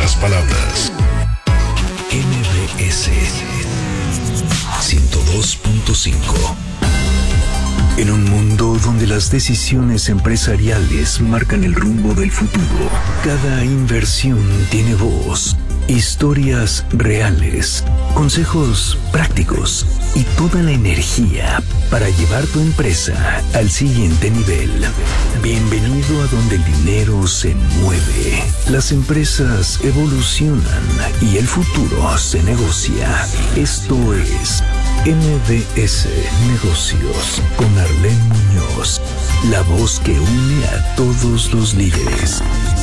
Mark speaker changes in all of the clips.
Speaker 1: las palabras. MBS 102.5. En un mundo donde las decisiones empresariales marcan el rumbo del futuro, cada inversión tiene voz, historias reales, consejos prácticos y toda la energía para llevar tu empresa al siguiente nivel. Bienvenido a donde el dinero se mueve, las empresas evolucionan y el futuro se negocia. Esto es MBS Negocios con Arlene Muñoz, la voz que une a todos los líderes.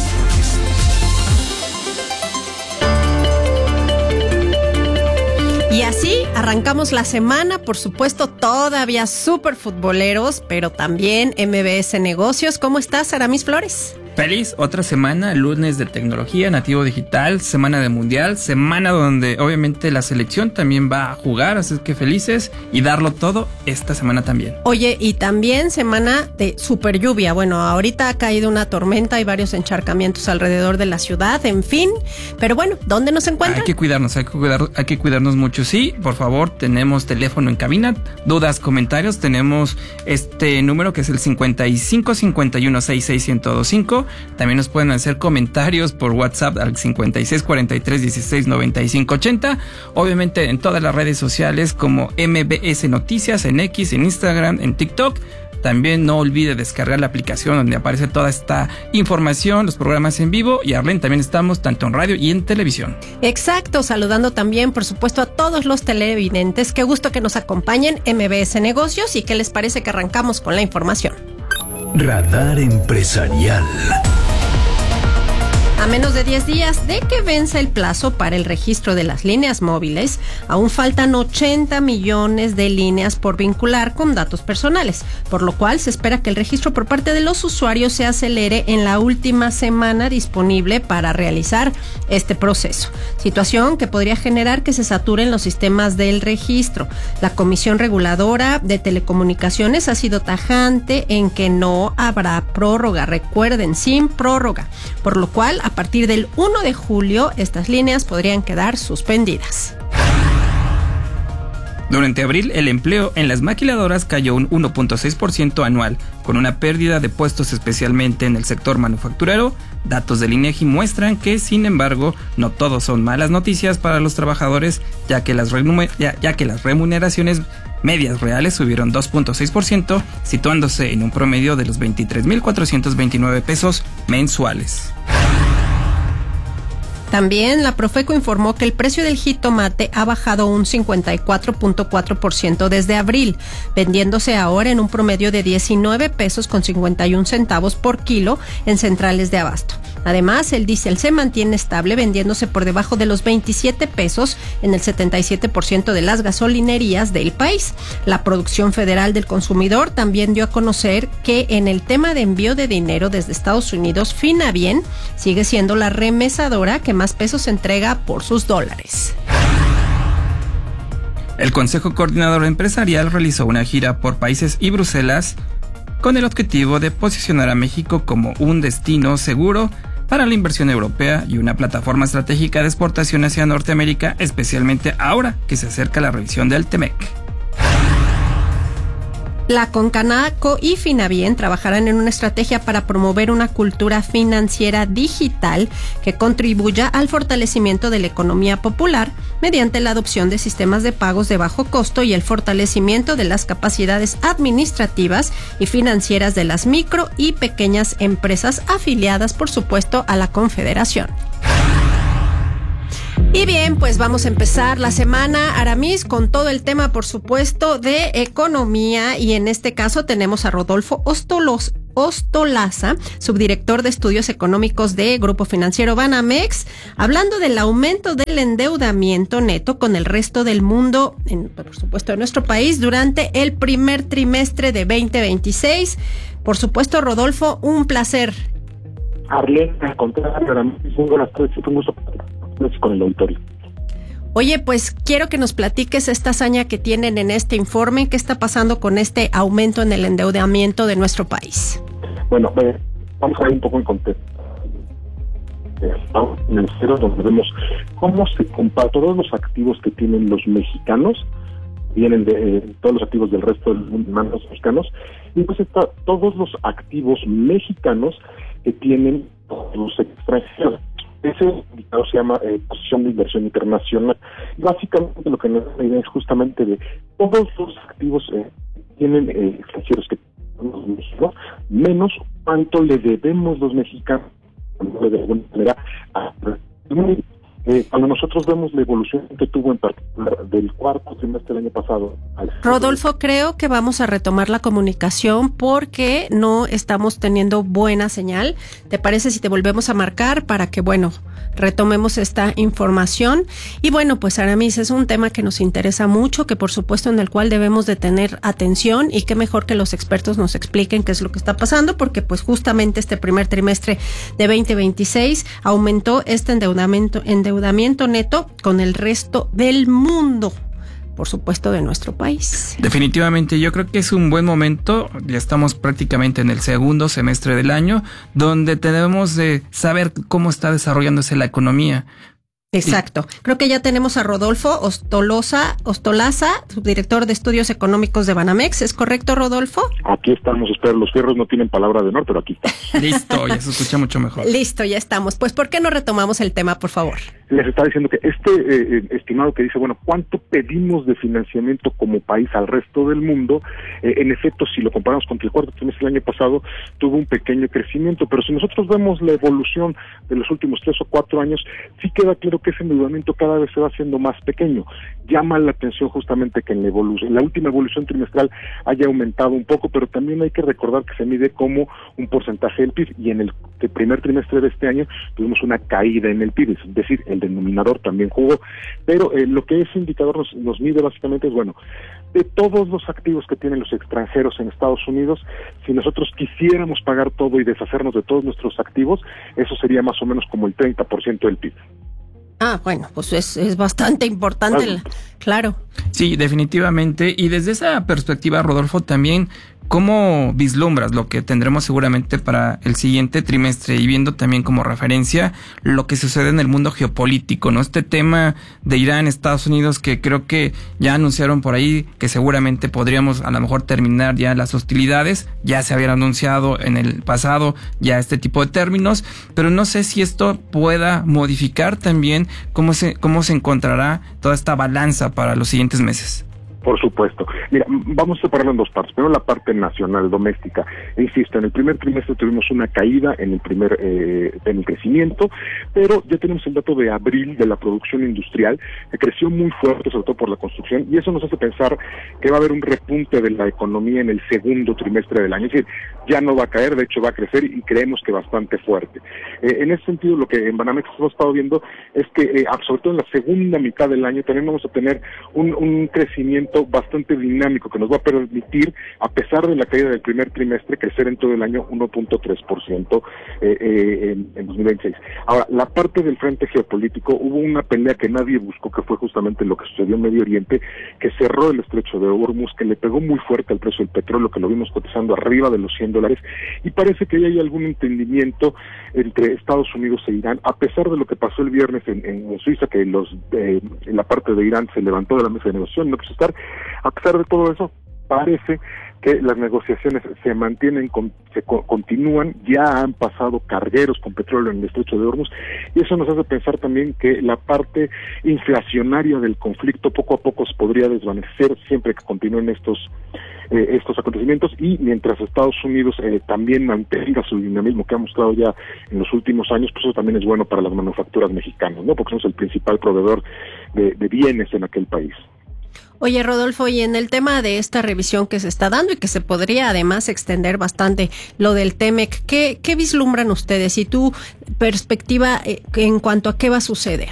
Speaker 2: Y así arrancamos la semana, por supuesto, todavía súper futboleros, pero también MBS Negocios. ¿Cómo estás, Aramis Flores?
Speaker 3: Feliz, otra semana, lunes de tecnología, nativo digital, semana de mundial, semana donde obviamente la selección también va a jugar, así que felices y darlo todo esta semana también.
Speaker 2: Oye, y también semana de super lluvia. Bueno, ahorita ha caído una tormenta y varios encharcamientos alrededor de la ciudad, en fin. Pero bueno, ¿dónde nos encuentran?
Speaker 3: Hay que cuidarnos mucho. Sí, por favor, tenemos teléfono en cabina, dudas, comentarios, tenemos este número que es el 55 51 66 1025. También nos pueden hacer comentarios por WhatsApp al 56 43 16 95 80. Obviamente en todas las redes sociales como MBS Noticias, en X, en Instagram, en TikTok. También no olvide descargar la aplicación donde aparece toda esta información, los programas en vivo. Y Arlene, también estamos tanto en radio y en televisión.
Speaker 2: Exacto, saludando también, por supuesto, a todos los televidentes. Qué gusto que nos acompañen MBS Negocios. ¿Y qué les parece que arrancamos con la información?
Speaker 1: Radar Empresarial.
Speaker 2: A menos de 10 días de que vence el plazo para el registro de las líneas móviles, aún faltan 80 millones de líneas por vincular con datos personales, por lo cual se espera que el registro por parte de los usuarios se acelere en la última semana disponible para realizar este proceso. Situación que podría generar que se saturen los sistemas del registro. La Comisión Reguladora de Telecomunicaciones ha sido tajante en que no habrá prórroga, recuerden, sin prórroga, por lo cual a partir del 1 de julio, estas líneas podrían quedar suspendidas.
Speaker 3: Durante abril, el empleo en las maquiladoras cayó un 1.6% anual, con una pérdida de puestos especialmente en el sector manufacturero. Datos del INEGI muestran que, sin embargo, no todo son malas noticias para los trabajadores, ya que las remuneraciones medias reales subieron 2.6%, situándose en un promedio de los 23.429 pesos mensuales.
Speaker 2: También la Profeco informó que el precio del jitomate ha bajado un 54.4% desde abril, vendiéndose ahora en un promedio de 19 pesos con 51 centavos por kilo en centrales de abasto. Además, el diésel se mantiene estable, vendiéndose por debajo de los 27 pesos en el 77% de las gasolinerías del país. La Producción Federal del Consumidor también dio a conocer que en el tema de envío de dinero desde Estados Unidos, Finabien sigue siendo la remesadora que más pesos entrega por sus dólares.
Speaker 3: El Consejo Coordinador Empresarial realizó una gira por países y Bruselas con el objetivo de posicionar a México como un destino seguro para la inversión europea y una plataforma estratégica de exportación hacia Norteamérica, especialmente ahora que se acerca la revisión del TEMEC.
Speaker 2: La Concanaco y Finabien trabajarán en una estrategia para promover una cultura financiera digital que contribuya al fortalecimiento de la economía popular mediante la adopción de sistemas de pagos de bajo costo y el fortalecimiento de las capacidades administrativas y financieras de las micro y pequeñas empresas afiliadas, por supuesto, a la Confederación. Y bien, pues vamos a empezar la semana, Aramis, con todo el tema, por supuesto, de economía, y en este caso tenemos a Rodolfo Ostolaza, subdirector de estudios económicos de Grupo Financiero Banamex, hablando del aumento del endeudamiento neto con el resto del mundo, por supuesto, en nuestro país, durante el primer trimestre de 2026. Por supuesto, Rodolfo, un placer.
Speaker 4: Arlene, al contrario, muy buenas tardes, un gusto con el auditorio.
Speaker 2: Oye, pues quiero que nos platiques esta hazaña que tienen en este informe. ¿Qué está pasando con este aumento en el endeudamiento de nuestro país?
Speaker 4: Bueno, vamos a ver un poco en contexto. financieros donde vemos cómo se compara todos los activos que tienen los mexicanos, vienen de todos los activos del resto del mundo, los mexicanos, y pues está todos los activos mexicanos que tienen los extranjeros. Ese indicador se llama posición de inversión internacional. Y básicamente lo que nos da la idea es justamente de todos los activos que tienen extranjeros que tenemos en México, menos cuánto le debemos los mexicanos, de alguna manera, cuando nosotros vemos la evolución que tuvo en particular del cuarto trimestre del año pasado.
Speaker 2: Rodolfo, creo que vamos a retomar la comunicación porque no estamos teniendo buena señal. ¿Te parece si te volvemos a marcar para que, retomemos esta información? Y pues Aramis, es un tema que nos interesa mucho, que por supuesto en el cual debemos de tener atención, y qué mejor que los expertos nos expliquen qué es lo que está pasando, porque pues justamente este primer trimestre de 2026 aumentó este endeudamiento neto con el resto del mundo, por supuesto de nuestro país.
Speaker 3: Definitivamente, yo creo que es un buen momento, ya estamos prácticamente en el segundo semestre del año, donde tenemos de saber cómo está desarrollándose la economía.
Speaker 2: Exacto. Creo que ya tenemos a Rodolfo Ostolaza, subdirector de Estudios Económicos de Banamex. ¿Es correcto, Rodolfo?
Speaker 4: Aquí estamos, espero, los fierros no tienen palabra de honor, pero aquí estamos.
Speaker 3: Listo, ya se escucha mucho mejor.
Speaker 2: Listo, ya estamos. Pues, ¿por qué no retomamos el tema, por favor?
Speaker 4: Les estaba diciendo que estimado que dice, ¿cuánto pedimos de financiamiento como país al resto del mundo? En efecto, si lo comparamos con el cuarto trimestre del año pasado, tuvo un pequeño crecimiento, pero si nosotros vemos la evolución de los últimos 3 o 4 años, sí queda claro que ese endeudamiento cada vez se va haciendo más pequeño. Llama la atención justamente que en la última evolución trimestral haya aumentado un poco, pero también hay que recordar que se mide como un porcentaje del PIB, y en el primer trimestre de este año tuvimos una caída en el PIB, es decir, el denominador también jugó, pero lo que ese indicador nos mide básicamente es, de todos los activos que tienen los extranjeros en Estados Unidos, si nosotros quisiéramos pagar todo y deshacernos de todos nuestros activos, eso sería más o menos como el 30% del PIB.
Speaker 2: Pues es bastante importante, claro.
Speaker 3: Sí, definitivamente. Y desde esa perspectiva, Rodolfo, también, ¿cómo vislumbras lo que tendremos seguramente para el siguiente trimestre? Y viendo también como referencia lo que sucede en el mundo geopolítico, ¿no? Este tema de Irán, Estados Unidos, que creo que ya anunciaron por ahí que seguramente podríamos a lo mejor terminar ya las hostilidades. Ya se habían anunciado en el pasado ya este tipo de términos, pero no sé si esto pueda modificar también cómo se encontrará toda esta balanza para los siguientes meses.
Speaker 4: Por supuesto. Mira, vamos a separarlo en dos partes. Primero la parte nacional, doméstica. Insisto, en el primer trimestre tuvimos una caída en el crecimiento, pero ya tenemos el dato de abril de la producción industrial, que creció muy fuerte, sobre todo por la construcción, y eso nos hace pensar que va a haber un repunte de la economía en el segundo trimestre del año. Es decir, ya no va a caer, de hecho va a crecer, y creemos que bastante fuerte. En ese sentido, lo que en Banamex hemos estado viendo es que, sobre todo en la segunda mitad del año, también vamos a tener un crecimiento bastante dinámico que nos va a permitir, a pesar de la caída del primer trimestre, crecer en todo el año 1.3% en 2026. Ahora, la parte del frente geopolítico, hubo una pelea que nadie buscó, que fue justamente lo que sucedió en Medio Oriente, que cerró el estrecho de Hormuz, que le pegó muy fuerte al precio del petróleo, que lo vimos cotizando arriba de los $100, y parece que ya hay algún entendimiento entre Estados Unidos e Irán, a pesar de lo que pasó el viernes en Suiza, que la parte de Irán se levantó de la mesa de negociación, no quiso estar. A pesar de todo eso, parece que las negociaciones se mantienen, continúan, ya han pasado cargueros con petróleo en el estrecho de Hormuz, y eso nos hace pensar también que la parte inflacionaria del conflicto poco a poco se podría desvanecer siempre que continúen estos acontecimientos, y mientras Estados Unidos también mantenga su dinamismo que ha mostrado ya en los últimos años, pues eso también es bueno para las manufacturas mexicanas, ¿no? Porque somos el principal proveedor de bienes en aquel país.
Speaker 2: Oye, Rodolfo, y en el tema de esta revisión que se está dando y que se podría además extender bastante, lo del TEMEC, ¿qué vislumbran ustedes y tu perspectiva en cuanto a qué va a suceder?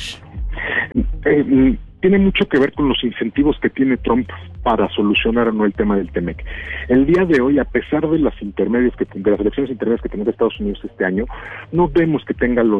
Speaker 4: Tiene mucho que ver con los incentivos que tiene Trump para solucionar o no el tema del TEMEC. El día de hoy, a pesar de las elecciones intermedias que tendrá Estados Unidos este año, no vemos que tenga los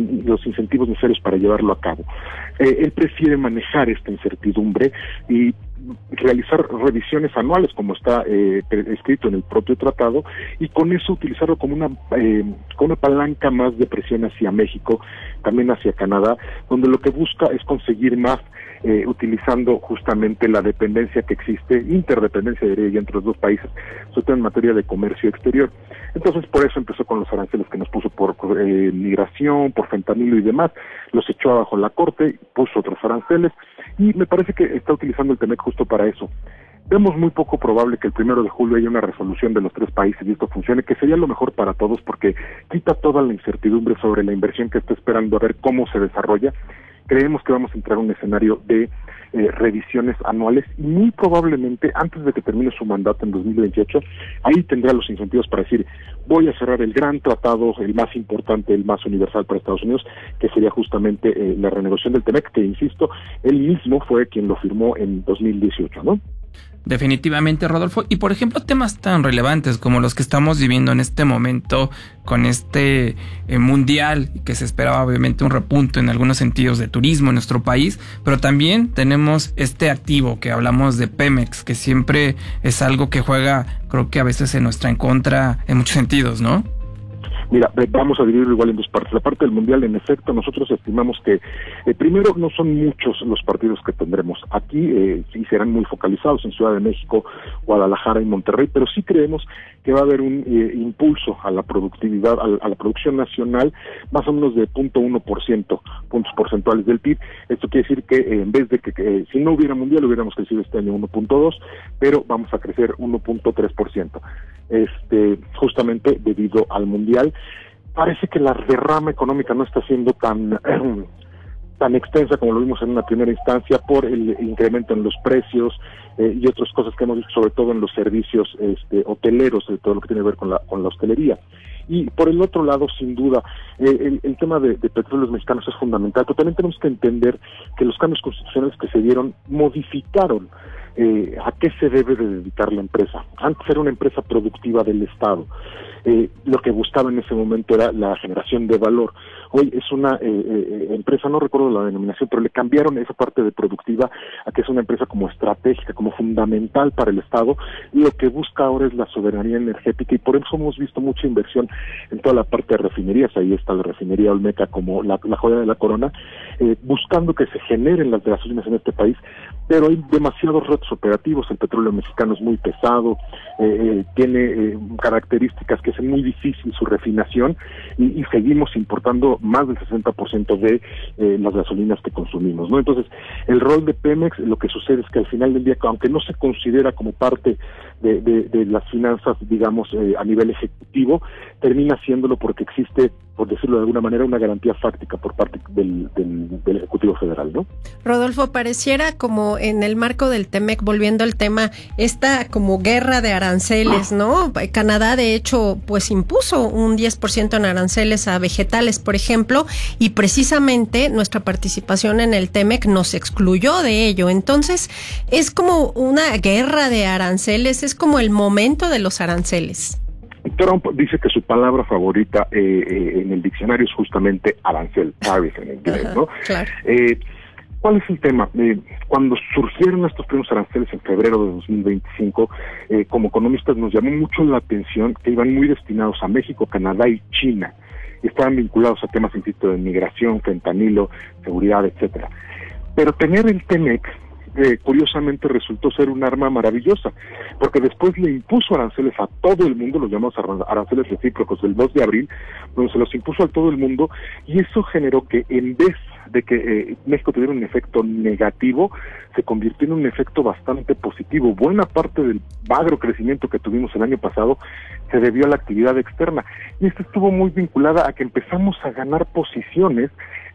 Speaker 4: incentivos necesarios para llevarlo a cabo. Él prefiere manejar esta incertidumbre y realizar revisiones anuales, como está escrito en el propio tratado, y con eso utilizarlo como una palanca más de presión hacia México, también hacia Canadá, donde lo que busca es conseguir más, utilizando justamente la dependencia que existe, interdependencia diría yo, entre los dos países, sobre todo en materia de comercio exterior. Entonces, por eso empezó con los aranceles que nos puso por migración, por fentanilo y demás, los echó abajo la Corte, puso otros aranceles, y me parece que está utilizando el TEMEC justo para eso. Vemos muy poco probable que el 1 de julio haya una resolución de los tres países y esto funcione, que sería lo mejor para todos porque quita toda la incertidumbre sobre la inversión que está esperando a ver cómo se desarrolla. Creemos que vamos a entrar a un escenario de revisiones anuales y muy probablemente antes de que termine su mandato en 2028, ahí tendrá los incentivos para decir, voy a cerrar el gran tratado, el más importante, el más universal para Estados Unidos, que sería justamente la renegociación del TEMEC, que insisto, él mismo fue quien lo firmó en 2018, ¿no?
Speaker 3: Definitivamente, Rodolfo. Y por ejemplo, temas tan relevantes como los que estamos viviendo en este momento con este mundial, que se esperaba obviamente un repunte en algunos sentidos de turismo en nuestro país, pero también tenemos este activo que hablamos de Pemex, que siempre es algo que juega, creo que a veces en nuestra en contra en muchos sentidos, ¿no?
Speaker 4: Mira, vamos a dividirlo igual en dos partes. La parte del Mundial, en efecto, nosotros estimamos que, primero, no son muchos los partidos que tendremos. Aquí sí serán muy focalizados en Ciudad de México, Guadalajara y Monterrey, pero sí creemos que va a haber un impulso a la productividad, a la producción nacional, más o menos de 0.1%, puntos porcentuales del PIB. Esto quiere decir que en vez de que si no hubiera Mundial, hubiéramos crecido este año 1.2%, pero vamos a crecer 1.3%. Justamente debido al Mundial. Parece que la derrama económica no está siendo tan extensa como lo vimos en una primera instancia por el incremento en los precios y otras cosas que hemos visto, sobre todo en los servicios hoteleros, todo lo que tiene que ver con la hostelería. Y por el otro lado, sin duda, el tema de petróleos mexicanos es fundamental, pero también tenemos que entender que los cambios constitucionales que se dieron modificaron a qué se debe de dedicar la empresa. Antes era una empresa productiva del Estado. Lo que buscaba en ese momento era la generación de valor. Hoy es una empresa, no recuerdo la denominación, pero le cambiaron esa parte de productiva a que es una empresa como estratégica, como fundamental para el Estado, y lo que busca ahora es la soberanía energética, y por eso hemos visto mucha inversión en toda la parte de refinerías. Ahí está la refinería Olmeca como la joya de la corona, buscando que se generen las gasolinas en este país, pero hay demasiados retos operativos. El petróleo mexicano es muy pesado, tiene características que hacen muy difícil su refinación, y seguimos importando más del 60% de las gasolinas que consumimos, ¿no? Entonces, el rol de Pemex, lo que sucede es que al final del día, aunque no se considera como parte de las finanzas, digamos, a nivel ejecutivo, termina haciéndolo porque existe, por decirlo de alguna manera, una garantía fáctica por parte del Ejecutivo Federal, ¿no?
Speaker 2: Rodolfo, pareciera como en el marco del TEMEC, volviendo al tema, esta como guerra de aranceles, ¿no? Canadá, de hecho, pues impuso un 10% en aranceles a vegetales, por ejemplo, y precisamente nuestra participación en el TEMEC nos excluyó de ello. Entonces, es como una guerra de aranceles, es como el momento de los aranceles.
Speaker 4: Trump dice que su palabra favorita en el diccionario es justamente arancel, tariff en inglés, ¿no?
Speaker 2: Claro.
Speaker 4: ¿Cuál es el tema? Cuando surgieron estos primeros aranceles en febrero de 2025, como economistas nos llamó mucho la atención que iban muy destinados a México, Canadá y China. Estaban vinculados a temas, insisto, de migración, fentanilo, seguridad, etcétera. Pero tener el TEMEC, curiosamente resultó ser un arma maravillosa, porque después le impuso aranceles a todo el mundo, los llamamos aranceles recíprocos del 2 de abril, donde se los impuso a todo el mundo, y eso generó que en vez de que México tuviera un efecto negativo, se convirtió en un efecto bastante positivo. Buena parte del magro crecimiento que tuvimos el año pasado se debió a la actividad externa, y esto estuvo muy vinculada a que empezamos a ganar posiciones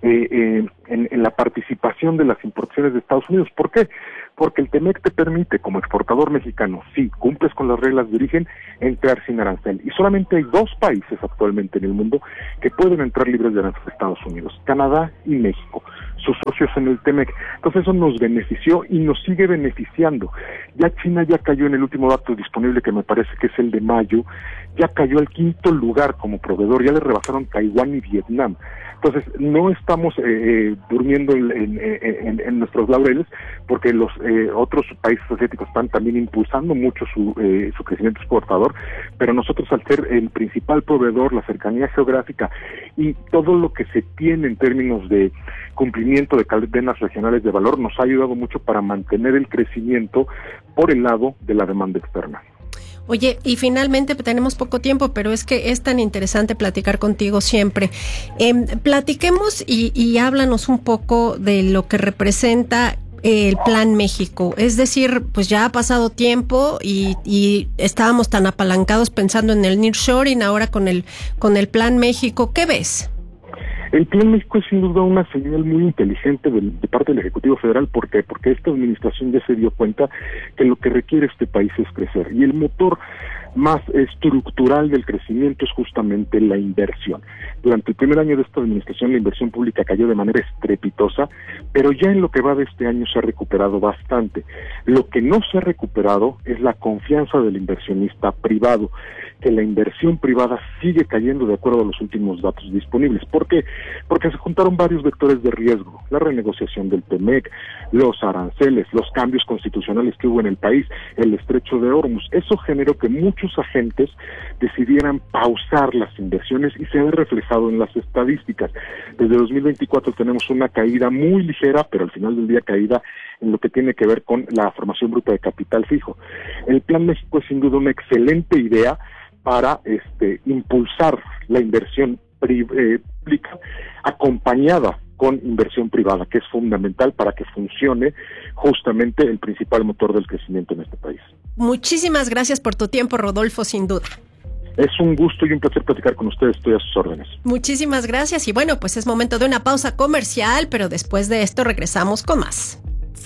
Speaker 4: en la participación de las importaciones de Estados Unidos. ¿Por qué? Porque el TEMEC te permite, como exportador mexicano, si cumples con las reglas de origen, entrar sin arancel. Y solamente hay 2 países actualmente en el mundo que pueden entrar libres de arancel a Estados Unidos, Canadá y México. sus socios en el TEMEC. Entonces eso nos benefició y nos sigue beneficiando. Ya China ya cayó en el último dato disponible, que me parece que es el de mayo, ya cayó al 5º lugar como proveedor, ya le rebasaron Taiwán y Vietnam. Entonces no estamos durmiendo en nuestros laureles, porque los otros países asiáticos están también impulsando mucho su crecimiento exportador, pero nosotros, al ser el principal proveedor, la cercanía geográfica y todo lo que se tiene en términos de cumplimiento de cadenas regionales de valor, nos ha ayudado mucho para mantener el crecimiento por el lado de la demanda externa.
Speaker 2: Oye, y finalmente tenemos poco tiempo, pero es que es tan interesante platicar contigo siempre. Platiquemos y háblanos un poco de lo que representa el Plan México. Es decir, pues ya ha pasado tiempo y estábamos tan apalancados pensando en el nearshoring, ahora con el Plan México. ¿Qué ves?
Speaker 4: El Plan México es sin duda una señal muy inteligente de parte del Ejecutivo Federal. ¿Por qué? Porque esta administración ya se dio cuenta que lo que requiere este país es crecer, y el motor más estructural del crecimiento es justamente la inversión. Durante el primer año de esta administración la inversión pública cayó de manera estrepitosa, pero ya en lo que va de este año se ha recuperado bastante. Lo que no se ha recuperado es la confianza del inversionista privado, que la inversión privada sigue cayendo de acuerdo a los últimos datos disponibles. ¿Por qué? Porque se juntaron varios vectores de riesgo: la renegociación del TEMEC, los aranceles, los cambios constitucionales que hubo en el país, el estrecho de Hormuz. Eso generó que muchos agentes decidieran pausar las inversiones y se ve reflejado en las estadísticas. Desde 2024 tenemos una caída muy ligera, pero al final del día caída en lo que tiene que ver con la formación bruta de capital fijo. El Plan México es sin duda una excelente idea para impulsar la inversión pública acompañada con inversión privada, que es fundamental para que funcione justamente el principal motor del crecimiento en este país.
Speaker 2: Muchísimas gracias por tu tiempo, Rodolfo, sin duda.
Speaker 4: Es un gusto y un placer platicar con ustedes, estoy a sus órdenes.
Speaker 2: Muchísimas gracias, y bueno, pues es momento de una pausa comercial, pero después de esto regresamos con más.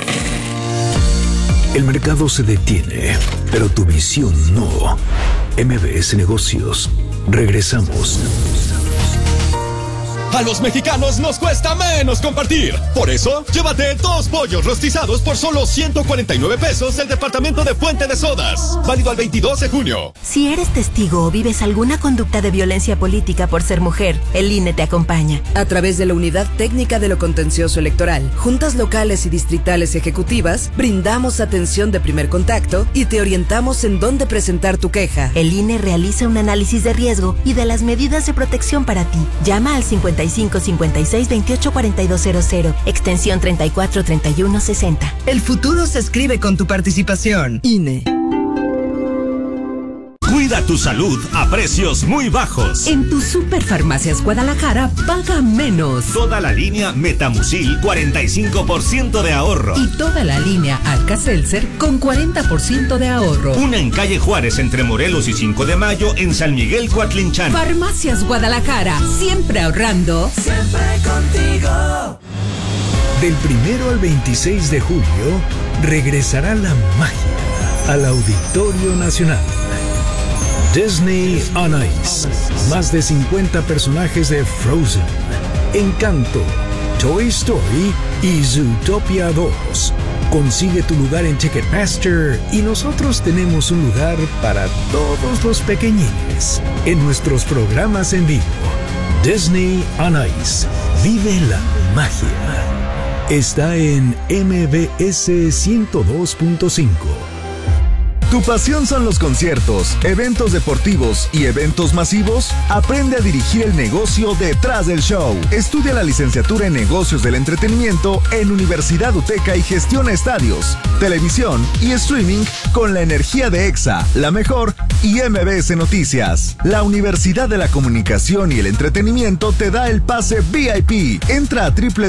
Speaker 1: El mercado se detiene, pero tu visión no. MBS Negocios. Regresamos.
Speaker 5: A los mexicanos nos cuesta menos compartir. Por eso, llévate 2 pollos rostizados por solo 149 pesos del departamento de Fuente de Sodas. Válido al 22 de junio.
Speaker 6: Si eres testigo o vives alguna conducta de violencia política por ser mujer, el INE te acompaña.
Speaker 7: A través de la Unidad Técnica de lo Contencioso Electoral, juntas locales y distritales ejecutivas, brindamos atención de primer contacto y te orientamos en dónde presentar tu queja.
Speaker 6: El INE realiza un análisis de riesgo y de las medidas de protección para ti. Llama al 55 56 28 4200, extensión 34 31 60.
Speaker 7: El futuro se escribe con tu participación. INE.
Speaker 8: Cuida tu salud a precios muy bajos.
Speaker 9: En tu Superfarmacias Guadalajara, paga menos.
Speaker 8: Toda la línea Metamucil, 45% de ahorro.
Speaker 9: Y toda la línea Alka-Seltzer con 40% de ahorro.
Speaker 8: Una en calle Juárez, entre Morelos y 5 de Mayo, en San Miguel, Coatlinchán.
Speaker 9: Farmacias Guadalajara, siempre ahorrando.
Speaker 10: Siempre contigo.
Speaker 1: Del 1 al 26 de julio, regresará la magia al Auditorio Nacional. Disney on Ice. Más de 50 personajes de Frozen, Encanto, Toy Story y Zootopia 2. Consigue tu lugar en Ticketmaster y nosotros tenemos un lugar para todos los pequeñines en nuestros programas en vivo. Disney on Ice. Vive la magia. Está en MBS 102.5.
Speaker 11: ¿Tu pasión son los conciertos, eventos deportivos y eventos masivos? Aprende a dirigir el negocio detrás del show. Estudia la licenciatura en Negocios del Entretenimiento en Universidad UTECA y gestiona estadios, televisión y streaming con la energía de EXA, La Mejor y MBS Noticias. La Universidad de la Comunicación y el Entretenimiento te da el pase VIP. Entra a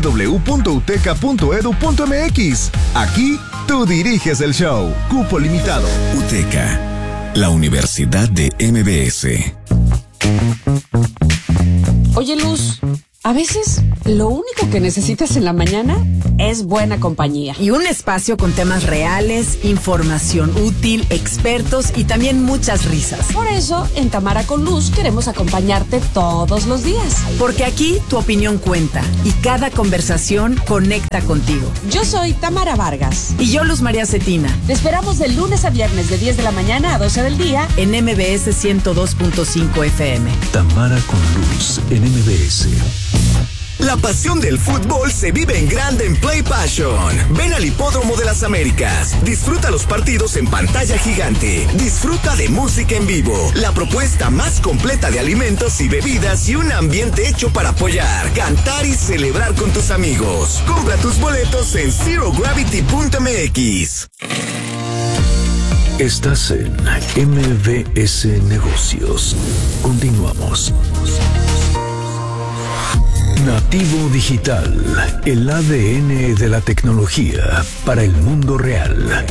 Speaker 11: www.uteca.edu.mx. Aquí tú diriges el show. Cupo limitado.
Speaker 12: UTECA, la Universidad de MBS.
Speaker 13: Oye, Luz, a veces Lo único que necesitas en la mañana es buena compañía.
Speaker 14: Y un espacio con temas reales, información útil, expertos y también muchas risas.
Speaker 13: Por eso, en Tamara con Luz queremos acompañarte todos los días.
Speaker 14: Porque aquí tu opinión cuenta y cada conversación conecta contigo.
Speaker 13: Yo soy Tamara Vargas.
Speaker 14: Y yo, Luz María Cetina.
Speaker 13: Te esperamos de lunes a viernes de 10 de la mañana a 12 del día
Speaker 14: en MBS 102.5 FM.
Speaker 1: Tamara con Luz en MBS.
Speaker 15: La pasión del fútbol se vive en grande en Play Passion. Ven al Hipódromo de las Américas. Disfruta los partidos en pantalla gigante. Disfruta de música en vivo. La propuesta más completa de alimentos y bebidas y un ambiente hecho para apoyar, cantar y celebrar con tus amigos. Compra tus boletos en zerogravity.mx.
Speaker 1: Estás en MBS Negocios. Continuamos. Nativo Digital, el ADN de la tecnología para el mundo real.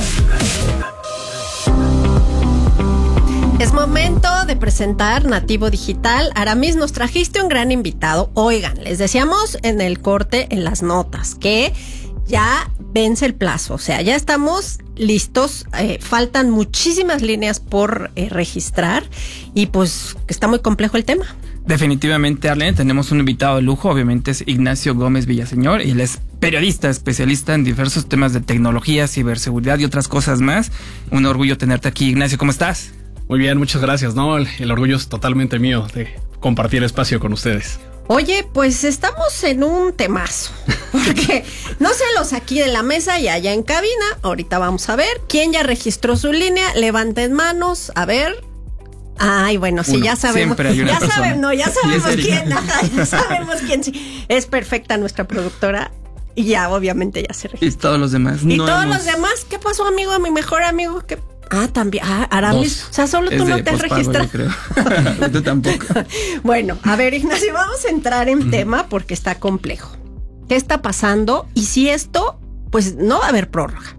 Speaker 2: Es momento de presentar Nativo Digital. Aramis, nos trajiste un gran invitado. Oigan, les decíamos en el corte, en las notas, que ya vence el plazo, o sea, ya estamos listos, faltan muchísimas líneas por registrar y pues está muy complejo el tema.
Speaker 3: Definitivamente, Arlene, tenemos un invitado de lujo, obviamente es Ignacio Gómez Villaseñor, y él es periodista, especialista en diversos temas de tecnología, ciberseguridad y otras cosas más. Un orgullo tenerte aquí, Ignacio, ¿cómo estás?
Speaker 16: Muy bien, muchas gracias, ¿no? El orgullo es totalmente mío de compartir espacio con ustedes.
Speaker 2: Oye, pues estamos en un temazo, porque no sé, los aquí de la mesa y allá en cabina, ahorita vamos a ver quién ya registró su línea, levanten manos, a ver. Ay, bueno, sí, ya sabemos. Ya sabemos quién. Ya sabemos quién. Sí. Es perfecta nuestra productora y ya, obviamente, ya se registró.
Speaker 3: Y todos los demás.
Speaker 2: Y no todos los demás. ¿Qué pasó, amigo? Mi mejor amigo. ¿Qué? También. Aramis. O sea, solo tú no te has registrado.
Speaker 3: Tú tampoco.
Speaker 2: Bueno, a ver, Ignacio, vamos a entrar en tema porque está complejo. ¿Qué está pasando? Y si esto, pues no va a haber prórroga.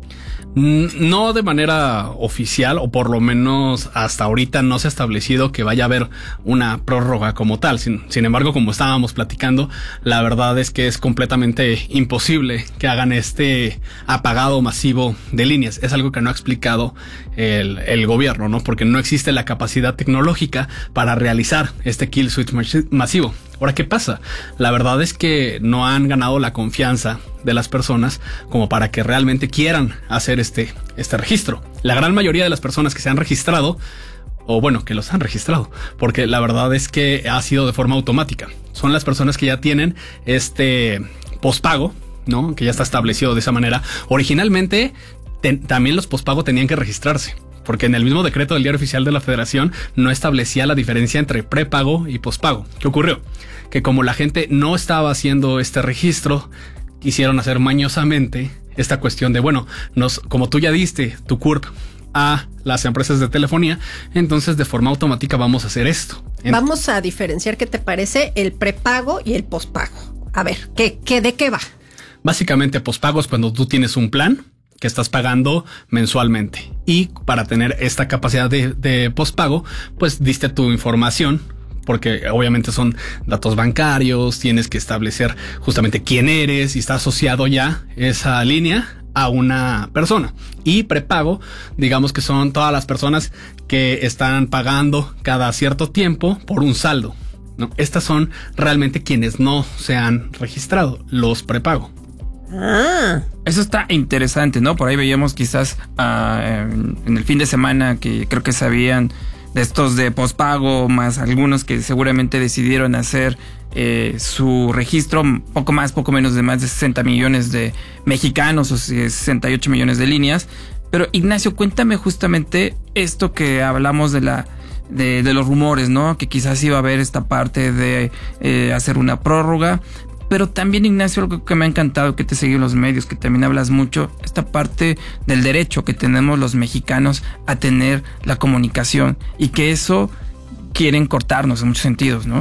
Speaker 16: No de manera oficial, o por lo menos hasta ahorita no se ha establecido que vaya a haber una prórroga como tal. Sin embargo, como estábamos platicando, la verdad es que es completamente imposible que hagan este apagado masivo de líneas. Es algo que no ha explicado el gobierno, ¿no? Porque no existe la capacidad tecnológica para realizar este kill switch masivo. Ahora, ¿qué pasa? La verdad es que no han ganado la confianza de las personas como para que realmente quieran hacer este registro. La gran mayoría de las personas que se han registrado, o bueno, que los han registrado, porque la verdad es que ha sido de forma automática. Son las personas que ya tienen este pospago, ¿no? Que ya está establecido de esa manera. Originalmente, también los pospago tenían que registrarse, porque en el mismo decreto del Diario Oficial de la Federación no establecía la diferencia entre prepago y pospago. ¿Qué ocurrió? Que como la gente no estaba haciendo este registro, quisieron hacer mañosamente esta cuestión de, bueno, como tú ya diste tu CURP a las empresas de telefonía, entonces de forma automática vamos a hacer esto.
Speaker 2: Vamos a diferenciar, ¿qué te parece? El prepago y el pospago. A ver, ¿de qué va?
Speaker 16: Básicamente, pospago es cuando tú tienes un plan que estás pagando mensualmente, y para tener esta capacidad de pospago, pues diste tu información, porque obviamente son datos bancarios, tienes que establecer justamente quién eres y está asociado ya esa línea a una persona. Y prepago, digamos que son todas las personas que están pagando cada cierto tiempo por un saldo, ¿no? Estas son realmente quienes no se han registrado, los prepago.
Speaker 3: Eso está interesante, ¿no? Por ahí veíamos quizás en el fin de semana que creo que sabían de estos de pospago, más algunos que seguramente decidieron hacer su registro, poco menos de más de 60 millones de mexicanos, o 68 millones de líneas. Pero Ignacio, cuéntame justamente esto que hablamos de los rumores, ¿no? Que quizás iba a haber esta parte de hacer una prórroga. Pero también, Ignacio, algo que me ha encantado, que te seguí en los medios, que también hablas mucho, esta parte del derecho que tenemos los mexicanos a tener la comunicación, y que eso quieren cortarnos en muchos sentidos, ¿no?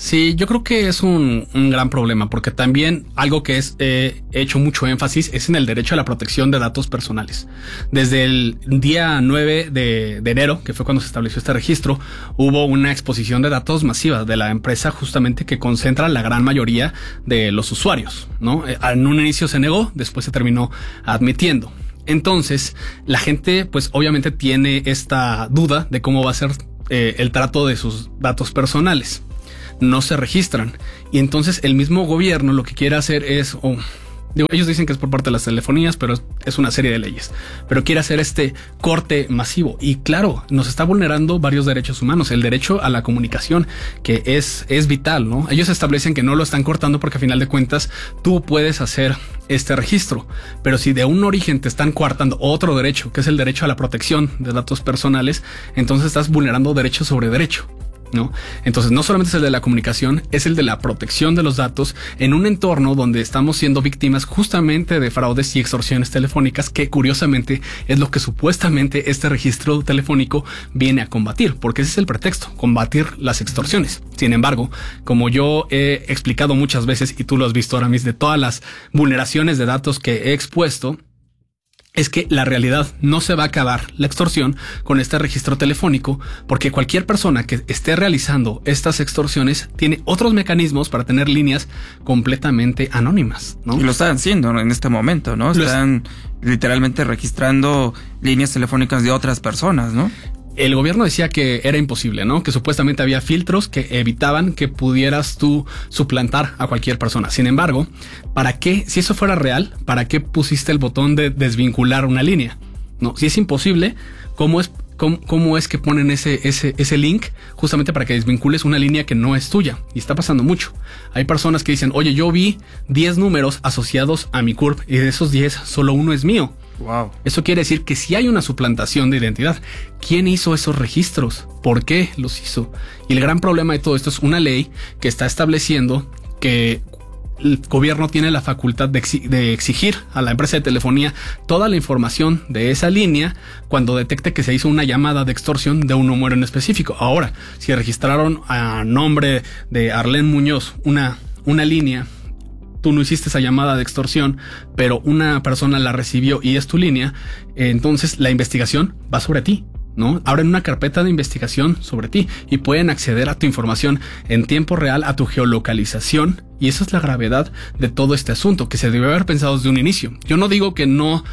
Speaker 16: Sí, yo creo que es un gran problema, porque también algo que he hecho mucho énfasis es en el derecho a la protección de datos personales. Desde el día 9 de enero, que fue cuando se estableció este registro, hubo una exposición de datos masiva de la empresa justamente que concentra la gran mayoría de los usuarios, ¿no? En un inicio se negó, después se terminó admitiendo. Entonces, la gente pues obviamente tiene esta duda de cómo va a ser el trato de sus datos personales. No se registran. Y entonces el mismo gobierno lo que quiere hacer es, ellos dicen que es por parte de las telefonías, pero es una serie de leyes. Pero quiere hacer este corte masivo. Y claro, nos está vulnerando varios derechos humanos. El derecho a la comunicación, que es vital, ¿no? Ellos establecen que no lo están cortando porque a final de cuentas tú puedes hacer este registro. Pero si de un origen te están coartando otro derecho, que es el derecho a la protección de datos personales, entonces estás vulnerando derecho sobre derecho, ¿no? Entonces no solamente es el de la comunicación, es el de la protección de los datos en un entorno donde estamos siendo víctimas justamente de fraudes y extorsiones telefónicas, que curiosamente es lo que supuestamente este registro telefónico viene a combatir, porque ese es el pretexto, combatir las extorsiones. Sin embargo, como yo he explicado muchas veces y tú lo has visto ahora mismo de todas las vulneraciones de datos que he expuesto, es que la realidad no se va a acabar la extorsión con este registro telefónico, porque cualquier persona que esté realizando estas extorsiones tiene otros mecanismos para tener líneas completamente anónimas, ¿no?
Speaker 3: Y lo están haciendo en este momento, ¿no? Están literalmente registrando líneas telefónicas de otras personas, ¿no?
Speaker 16: El gobierno decía que era imposible, ¿no? Que supuestamente había filtros que evitaban que pudieras tú suplantar a cualquier persona. Sin embargo, ¿para qué? Si eso fuera real, ¿para qué pusiste el botón de desvincular una línea? No, si es imposible, ¿cómo es que ponen ese link justamente para que desvincules una línea que no es tuya? Y está pasando mucho. Hay personas que dicen, oye, yo vi 10 números asociados a mi CURP y de esos 10 solo uno es mío.
Speaker 3: Wow.
Speaker 16: Eso quiere decir que si hay una suplantación de identidad. ¿Quién hizo esos registros? ¿Por qué los hizo? Y el gran problema de todo esto es una ley que está estableciendo que el gobierno tiene la facultad de exigir a la empresa de telefonía toda la información de esa línea cuando detecte que se hizo una llamada de extorsión de un número en específico. Ahora, si registraron a nombre de Arlene Muñoz una línea, tú no hiciste esa llamada de extorsión, pero una persona la recibió y es tu línea, entonces la investigación va sobre ti, ¿no? Abren una carpeta de investigación sobre ti y pueden acceder a tu información en tiempo real, a tu geolocalización, y esa es la gravedad de todo este asunto, que se debe haber pensado desde un inicio. Yo no digo que no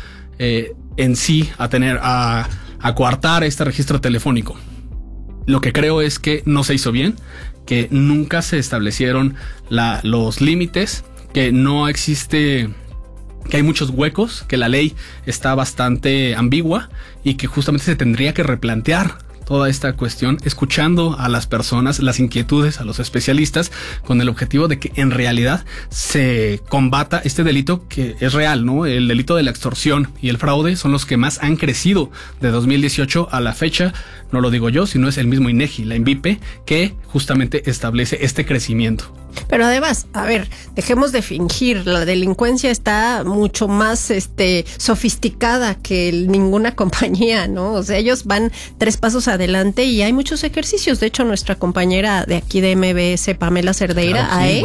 Speaker 16: en sí a coartar este registro telefónico. Lo que creo es que no se hizo bien, que nunca se establecieron los límites, que no existe, que hay muchos huecos, que la ley está bastante ambigua y que justamente se tendría que replantear toda esta cuestión, escuchando a las personas, las inquietudes, a los especialistas, con el objetivo de que en realidad se combata este delito que es real, ¿no? El delito de la extorsión y el fraude son los que más han crecido de 2018 a la fecha. No lo digo yo, sino es el mismo INEGI, la INVIPE, que justamente establece este crecimiento.
Speaker 2: Pero además, a ver, dejemos de fingir, la delincuencia está mucho más sofisticada que ninguna compañía, ¿no? O sea, ellos van 3 pasos adelante y hay muchos ejercicios. De hecho, nuestra compañera de aquí de MBS, Pamela Cerdeira,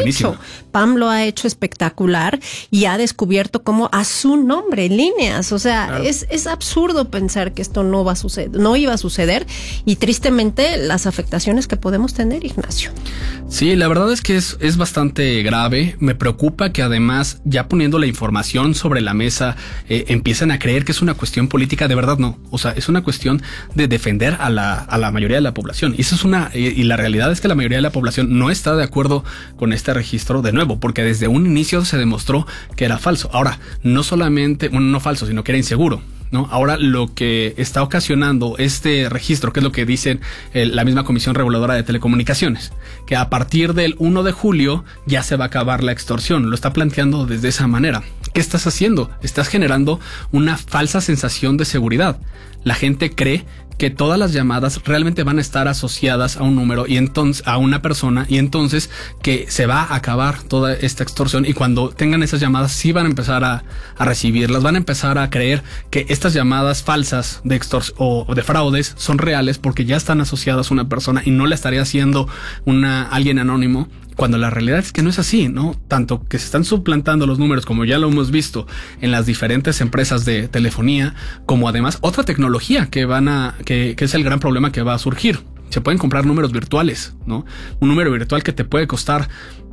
Speaker 2: Pam lo ha hecho espectacular y ha descubierto cómo a su nombre, líneas. O sea, es absurdo pensar que esto no va a suceder, no iba a suceder, y tristemente las afectaciones que podemos tener, Ignacio.
Speaker 16: Sí, la verdad es que es bastante grave. Me preocupa que además, ya poniendo la información sobre la mesa, empiezan a creer que es una cuestión política. De verdad no. O sea, es una cuestión de defender a la mayoría de la población. Y eso es y la realidad es que la mayoría de la población no está de acuerdo con este registro, de nuevo, porque desde un inicio se demostró que era falso. Ahora, no solamente, no falso, sino que era inseguro, ¿no? Ahora, lo que está ocasionando este registro, que es lo que dicen la misma Comisión Reguladora de Telecomunicaciones, que a partir del 1 de julio ya se va a acabar la extorsión. Lo está planteando desde esa manera. ¿Qué estás haciendo? Estás generando una falsa sensación de seguridad. La gente cree que todas las llamadas realmente van a estar asociadas a un número y entonces a una persona, y entonces que se va a acabar toda esta extorsión, y cuando tengan esas llamadas sí van a empezar a recibirlas, van a empezar a creer que estas llamadas falsas de extorsión o de fraudes son reales porque ya están asociadas a una persona y no la estaría haciendo alguien anónimo, cuando la realidad es que no es así, ¿no? Tanto que se están suplantando los números, como ya lo hemos visto en las diferentes empresas de telefonía, como además otra tecnología que es el gran problema que va a surgir. Se pueden comprar números virtuales, ¿no? Un número virtual que te puede costar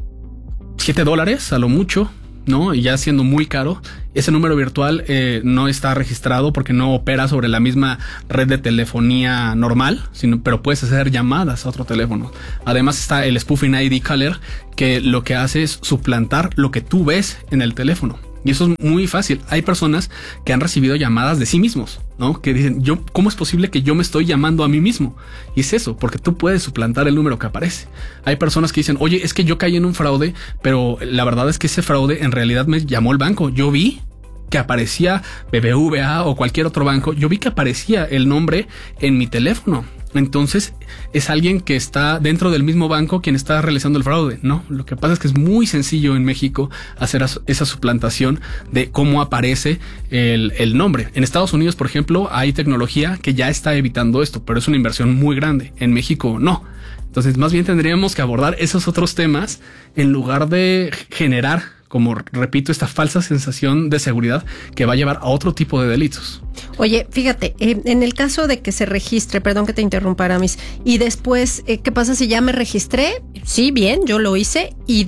Speaker 16: $7 a lo mucho, ¿no? Y ya siendo muy caro, ese número virtual no está registrado porque no opera sobre la misma red de telefonía normal, pero puedes hacer llamadas a otro teléfono. Además está el Spoofing ID Caller, que lo que hace es suplantar lo que tú ves en el teléfono. Y eso es muy fácil. Hay personas que han recibido llamadas de sí mismos, ¿no? Que dicen, ¿cómo es posible que yo me estoy llamando a mí mismo? Y es eso, porque tú puedes suplantar el número que aparece. Hay personas que dicen, oye, es que yo caí en un fraude, pero la verdad es que ese fraude en realidad me llamó el banco. Yo vi que aparecía BBVA o cualquier otro banco. Yo vi que aparecía el nombre en mi teléfono. Entonces es alguien que está dentro del mismo banco quien está realizando el fraude. No, lo que pasa es que es muy sencillo en México hacer esa suplantación de cómo aparece el nombre. En Estados Unidos, por ejemplo, hay tecnología que ya está evitando esto, pero es una inversión muy grande. En México no. Entonces más bien tendríamos que abordar esos otros temas en lugar de generar, como repito, esta falsa sensación de seguridad que va a llevar a otro tipo de delitos.
Speaker 2: Oye, fíjate, en el caso de que se registre, perdón que te interrumpa, Aramis, y después, ¿qué pasa si ya me registré? Sí, bien, yo lo hice y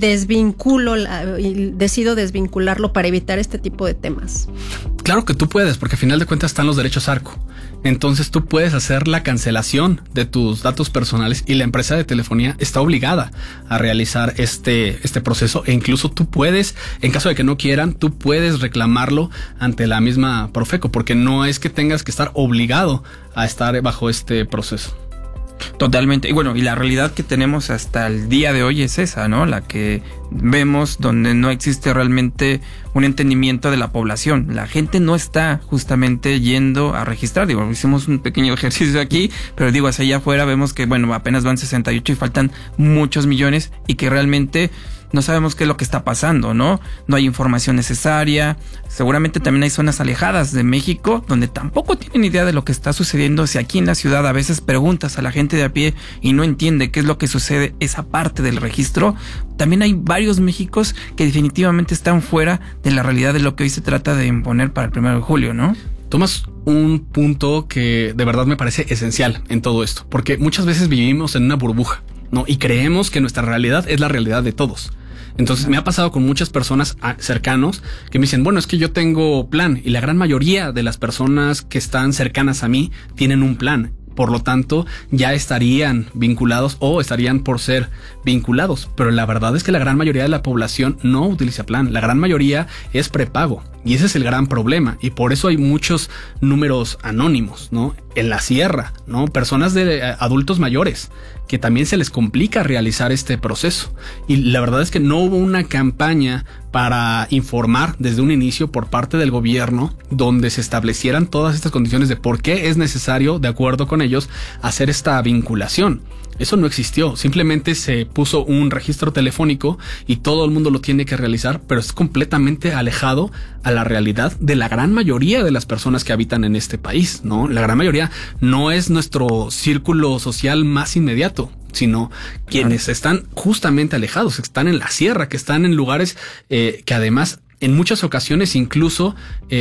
Speaker 2: decido desvincularlo para evitar este tipo de temas.
Speaker 16: Claro que tú puedes, porque al final de cuentas están los derechos ARCO. Entonces tú puedes hacer la cancelación de tus datos personales y la empresa de telefonía está obligada a realizar este proceso, e incluso tú puedes, en caso de que no quieran, tú puedes reclamarlo ante la misma Profeco, porque no es que tengas que estar obligado a estar bajo este proceso.
Speaker 3: Totalmente. Y bueno, y la realidad que tenemos hasta el día de hoy es esa, ¿no? La que vemos donde no existe realmente un entendimiento de la población. La gente no está justamente yendo a registrar. Digo, hicimos un pequeño ejercicio aquí, pero digo, hacia allá afuera vemos que, bueno, apenas van 68 y faltan muchos millones y que realmente no sabemos qué es lo que está pasando, ¿no? No hay información necesaria. Seguramente también hay zonas alejadas de México donde tampoco tienen idea de lo que está sucediendo. Si aquí en la ciudad a veces preguntas a la gente de a pie y no entiende qué es lo que sucede, esa parte del registro, también hay varios Méxicos que definitivamente están fuera de la realidad de lo que hoy se trata de imponer para el 1 de julio, ¿no?
Speaker 16: Tomas un punto que de verdad me parece esencial en todo esto, porque muchas veces vivimos en una burbuja, ¿no? Y creemos que nuestra realidad es la realidad de todos. Entonces me ha pasado con muchas personas cercanos que me dicen, bueno, es que yo tengo plan, y la gran mayoría de las personas que están cercanas a mí tienen un plan. Por lo tanto, ya estarían vinculados o estarían por ser vinculados. Pero la verdad es que la gran mayoría de la población no utiliza plan. La gran mayoría es prepago. Y ese es el gran problema. Y por eso hay muchos números anónimos, ¿no? En la sierra, ¿no? Personas de adultos mayores que también se les complica realizar este proceso. Y la verdad es que no hubo una campaña para informar desde un inicio por parte del gobierno donde se establecieran todas estas condiciones de por qué es necesario, de acuerdo con ellos, hacer esta vinculación. Eso no existió, simplemente se puso un registro telefónico y todo el mundo lo tiene que realizar, pero es completamente alejado a la realidad de la gran mayoría de las personas que habitan en este país, ¿no? La gran mayoría no es nuestro círculo social más inmediato, sino quienes están justamente alejados, que están en la sierra, que están en lugares que además en muchas ocasiones incluso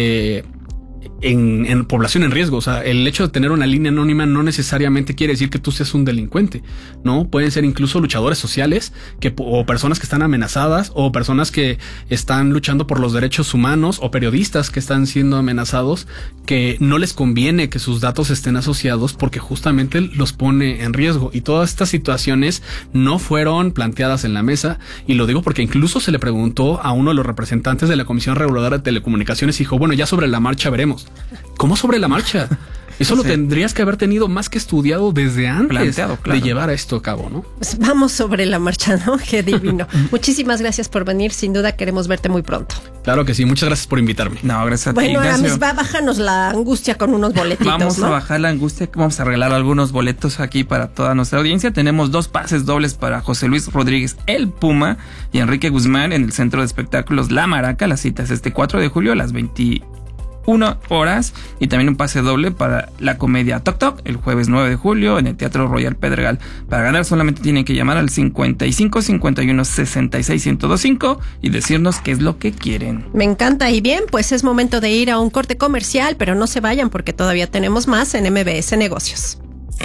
Speaker 16: en población en riesgo. O sea, el hecho de tener una línea anónima no necesariamente quiere decir que tú seas un delincuente, ¿no? Pueden ser incluso luchadores sociales o personas que están amenazadas, o personas que están luchando por los derechos humanos, o periodistas que están siendo amenazados, que no les conviene que sus datos estén asociados porque justamente los pone en riesgo. Y todas estas situaciones no fueron planteadas en la mesa, y lo digo porque incluso se le preguntó a uno de los representantes de la Comisión Reguladora de Telecomunicaciones y dijo, bueno, ya sobre la marcha veremos. ¿Cómo sobre la marcha? Eso lo tendrías que haber tenido más que estudiado desde antes
Speaker 3: planteado, claro,
Speaker 16: de llevar esto a cabo, ¿no?
Speaker 2: Pues vamos sobre la marcha, ¿no? Qué divino. Muchísimas gracias por venir. Sin duda queremos verte muy pronto.
Speaker 16: Claro que sí. Muchas gracias por invitarme.
Speaker 3: No, gracias a ti.
Speaker 2: Bueno, Aramis, bájanos la angustia con unos boletitos.
Speaker 3: Vamos
Speaker 2: ¿no?
Speaker 3: a bajar la angustia. Vamos a regalar algunos boletos aquí para toda nuestra audiencia. Tenemos 2 pases dobles para José Luis Rodríguez, el Puma, y Enrique Guzmán en el Centro de Espectáculos La Maraca. La cita es este 4 de julio a las 21 horas, y también un pase doble para la comedia Toc Toc el jueves 9 de julio en el Teatro Royal Pedregal. Para ganar solamente tienen que llamar al 55 51 66 1025 y decirnos qué es lo que quieren.
Speaker 2: Me encanta. Y bien, pues es momento de ir a un corte comercial, pero no se vayan porque todavía tenemos más en MBS Negocios.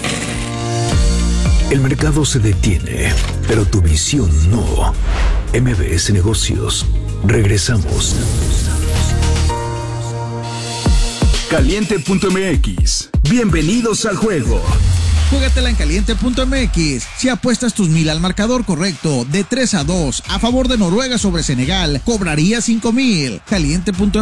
Speaker 1: El mercado se detiene, pero tu visión no. MBS Negocios. Regresamos.
Speaker 11: Caliente.mx. Bienvenidos al juego.
Speaker 17: Júgatela en Caliente.mx. Si apuestas tus 1000 al marcador correcto de 3-2 a favor de Noruega sobre Senegal, cobraría 5000. Caliente.mx.